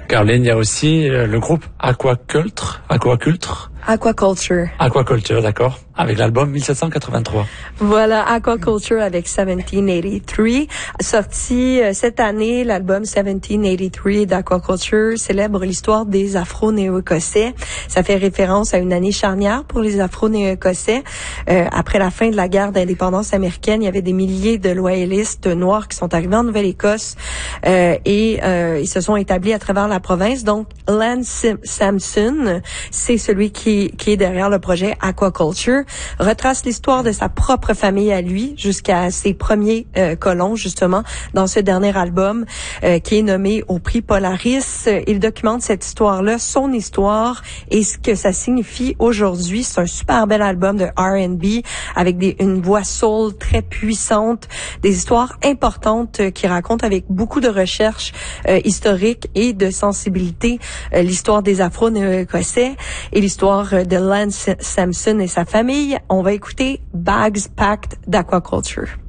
Caroline, il y a aussi le groupe Aquaculture, d'accord, avec l'album 1783. Voilà, Aquaculture avec 1783. Sorti cette année, l'album 1783 d'Aquaculture célèbre l'histoire des Afro-Néo-Écossais. Ça fait référence à une année charnière pour les Afro-Néo-Écossais. Après la fin de la guerre d'indépendance américaine, il y avait des milliers de loyalistes noirs qui sont arrivés en Nouvelle-Écosse et ils se sont établis à travers la province. Donc, Lance Sampson, c'est celui qui est derrière le projet Aquaculture, retrace l'histoire de sa propre famille à lui jusqu'à ses premiers colons, justement, dans ce dernier album qui est nommé au prix Polaris. Il documente cette histoire-là, son histoire et ce que ça signifie aujourd'hui. C'est un super bel album de R&B avec une voix soul très puissante, des histoires importantes qui racontent avec beaucoup de recherche historique et de sensibilité l'histoire des Afro-Néo-Écossais et l'histoire de Lance Sampson et sa famille. On va écouter Bags Packed d'Aquaculture.